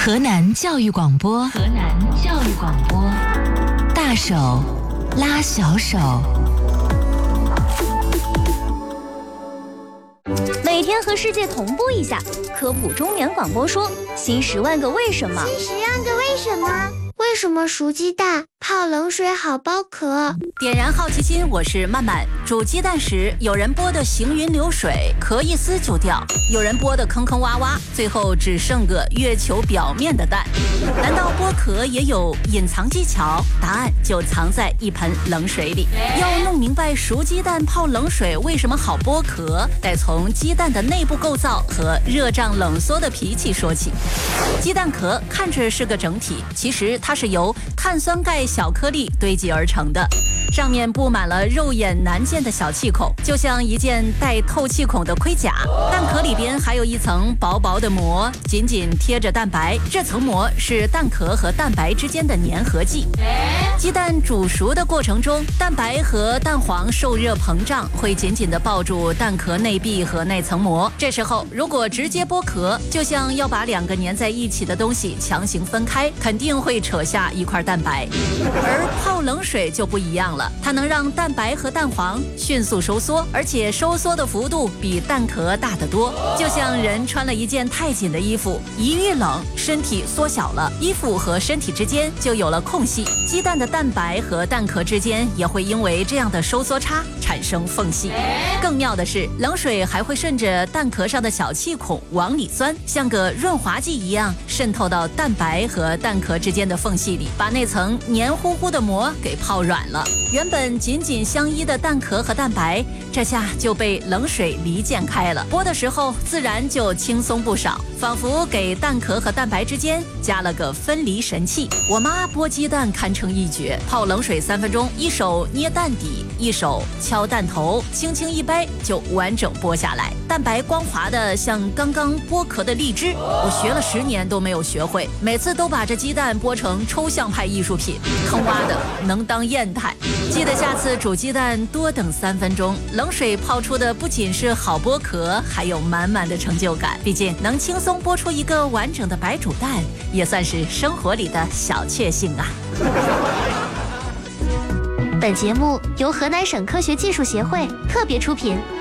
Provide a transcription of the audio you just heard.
河南教育广播，河南教育广播，大手拉小手。 每天和世界同步一下，科普中年广播说新10万个为什么。 新10万个为什么？为什么熟鸡蛋泡冷水好剥壳？ 点燃好奇心，我是曼曼。煮鸡蛋时，有人剥得行云流水，壳一撕就掉；有人剥得坑坑洼洼，最后只剩个月球表面的蛋。难道剥壳也有隐藏技巧？答案就藏在一盆冷水里。要弄明白熟鸡蛋泡冷水为什么好剥壳，得从鸡蛋的内部构造和热胀冷缩的脾气说起。鸡蛋壳看着是个整体，其实它是由碳酸钙小颗粒堆积而成的，上面布满了肉眼难见的小气孔，就像一件带透气孔的盔甲。蛋壳里边还有一层薄薄的膜，紧紧贴着蛋白，这层膜是蛋壳和蛋白之间的粘合剂。鸡蛋煮熟的过程中，蛋白和蛋黄受热膨胀，会紧紧地抱住蛋壳内壁和那层膜。这时候如果直接剥壳，就像要把2个粘在一起的东西强行分开，肯定会扯下一块蛋白。而泡冷水就不一样了，它能让蛋白和蛋黄迅速收缩，而且收缩的幅度比蛋壳大得多。就像人穿了一件太紧的衣服，一遇冷，身体缩小了，衣服和身体之间就有了空隙。鸡蛋的蛋白和蛋壳之间也会因为这样的收缩差产生缝隙。更妙的是，冷水还会顺着蛋壳上的小气孔往里钻，像个润滑剂一样渗透到蛋白和蛋壳之间的缝隙里，把那层黏糊糊的膜给泡软了。原本紧紧相依的蛋壳和蛋白，这下就被冷水离间开了，剥的时候自然就轻松不少，仿佛给蛋壳和蛋白之间加了个分离神器。我妈剥鸡蛋堪称一绝，泡冷水3分钟，一手捏蛋底，一手敲蛋头，轻轻一掰就完整剥下来，蛋白光滑的像刚刚剥壳的荔枝。我学了10年都没有学会，每次都把这鸡蛋剥成抽象派艺术品，坑洼的能当砚台。记得下次煮鸡蛋多等3分钟，冷水泡出的不仅是好剥壳，还有满满的成就感。毕竟能轻松剥出一个完整的白煮蛋，也算是生活里的小确幸啊。 本节目由河南省科学技术协会特别出品。